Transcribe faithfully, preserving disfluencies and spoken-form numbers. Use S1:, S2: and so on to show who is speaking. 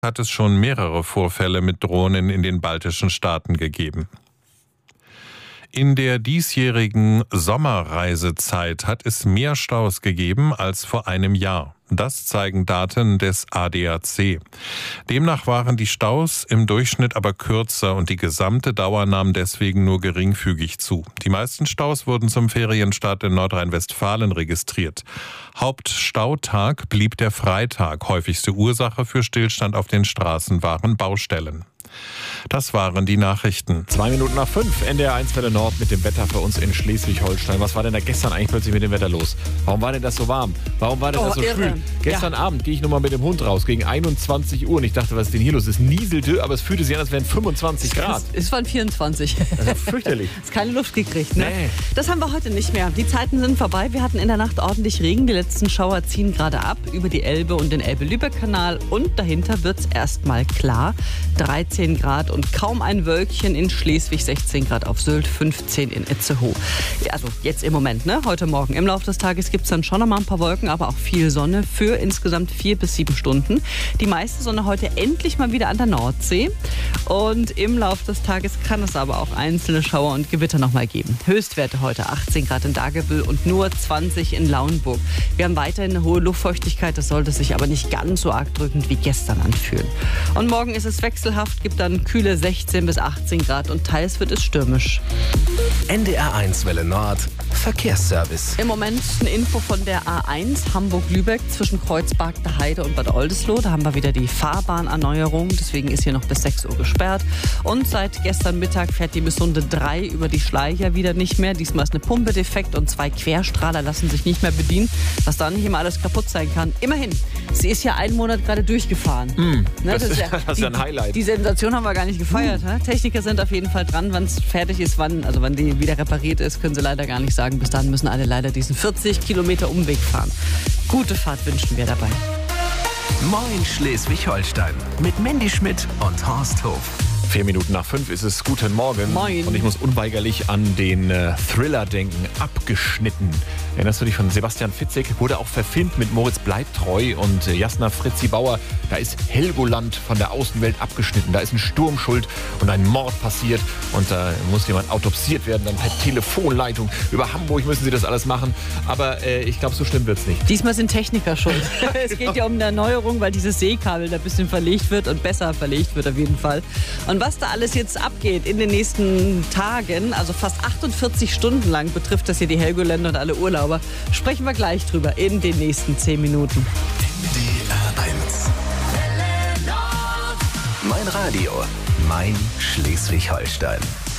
S1: hat es schon mehrere Vorfälle mit Drohnen in den baltischen Staaten gegeben. In der diesjährigen Sommerreisezeit hat es mehr Staus gegeben als vor einem Jahr. Das zeigen Daten des A D A C. Demnach waren die Staus im Durchschnitt aber kürzer und die gesamte Dauer nahm deswegen nur geringfügig zu. Die meisten Staus wurden zum Ferienstart in Nordrhein-Westfalen registriert. Hauptstautag blieb der Freitag. Häufigste Ursache für Stillstand auf den Straßen waren Baustellen. Das waren die Nachrichten.
S2: Zwei Minuten nach fünf, N D R eins Welle Nord mit dem Wetter für uns in Schleswig-Holstein. Was war denn da gestern eigentlich plötzlich mit dem Wetter los? Warum war denn das so warm? Warum war denn
S3: Oh,
S2: das so
S3: irre.
S2: schwül? Gestern
S3: Ja.
S2: Abend gehe ich nochmal mit dem Hund raus, gegen einundzwanzig Uhr. Und ich dachte, was ist denn hier los? Es nieselte, aber es fühlte sich an, als wären fünfundzwanzig Grad.
S3: Es waren vierundzwanzig.
S2: Das ist fürchterlich.
S3: Ist keine Luft gekriegt, ne?
S2: Nee.
S3: Das haben wir heute nicht mehr. Die Zeiten sind vorbei. Wir hatten in der Nacht ordentlich Regen. Die letzten Schauer ziehen gerade ab über die Elbe und den Elbe-Lübeck-Kanal. Und dahinter wird es erstmal klar. dreizehn Grad und kaum ein Wölkchen in Schleswig, sechzehn Grad auf Sylt, fünfzehn in Itzehoe. Ja, also jetzt im Moment, ne? Heute Morgen. Im Laufe des Tages gibt es dann schon noch mal ein paar Wolken, aber auch viel Sonne für insgesamt vier bis sieben Stunden. Die meiste Sonne heute endlich mal wieder an der Nordsee. Und im Laufe des Tages kann es aber auch einzelne Schauer und Gewitter noch mal geben. Höchstwerte heute achtzehn Grad in Dagebüll und nur zwanzig in Lauenburg. Wir haben weiterhin eine hohe Luftfeuchtigkeit, das sollte sich aber nicht ganz so arg drückend wie gestern anfühlen. Und morgen ist es wechselhaft, gibt dann kühle sechzehn bis achtzehn Grad und teils wird es stürmisch.
S4: N D R eins Welle Nord, Verkehrsservice.
S3: Im Moment eine Info von der A eins Hamburg-Lübeck zwischen Kreuzberg, der Heide und Bad Oldesloe. Da haben wir wieder die Fahrbahnerneuerung, deswegen ist hier noch bis sechs Uhr gesperrt. Und seit gestern Mittag fährt die Missunde drei über die Schleicher wieder nicht mehr. Diesmal ist eine Pumpe defekt und zwei Querstrahler lassen sich nicht mehr bedienen. Was dann nicht immer alles kaputt sein kann. Immerhin, sie ist ja einen Monat gerade durchgefahren.
S2: Mm,
S3: Ne,
S2: das, ist,
S3: ja,
S2: das ist
S3: die,
S2: ja ein Highlight.
S3: Die Sensation haben wir gar nicht gefeiert. Mm. Techniker sind auf jeden Fall dran, wann es fertig ist, wann, also wann die wieder repariert ist, können sie leider gar nicht sagen. Bis dahin müssen alle leider diesen vierzig Kilometer Umweg fahren. Gute Fahrt wünschen wir dabei.
S4: Moin Schleswig-Holstein mit Mandy Schmidt und Horst Hof.
S2: Vier Minuten nach fünf ist es Guten Morgen.
S3: Moin.
S2: Und ich muss unweigerlich an den äh, Thriller denken, Abgeschnitten. Erinnerst du dich von Sebastian Fitzek? Wurde auch verfilmt mit Moritz Bleibtreu und äh, Jasna Fritzi Bauer. Da ist Helgoland von der Außenwelt abgeschnitten. Da ist ein Sturm schuld und ein Mord passiert. Und da muss jemand autopsiert werden. Dann per Telefonleitung. Über Hamburg müssen sie das alles machen. Aber äh, ich glaube, so schlimm wird es nicht.
S3: Diesmal sind Techniker schuld. Es geht ja um eine Erneuerung, weil dieses Seekabel da ein bisschen verlegt wird und besser verlegt wird auf jeden Fall. Und was da alles jetzt abgeht in den nächsten Tagen, also fast achtundvierzig Stunden lang betrifft das hier die Helgoländer und alle Urlauber, sprechen wir gleich drüber in den nächsten zehn Minuten.
S4: N D R eins. Mein Radio, mein Schleswig-Holstein.